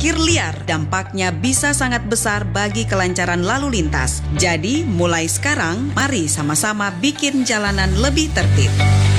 Parkir liar dampaknya bisa sangat besar bagi kelancaran lalu lintas. Jadi, mulai sekarang, mari sama-sama bikin jalanan lebih tertib.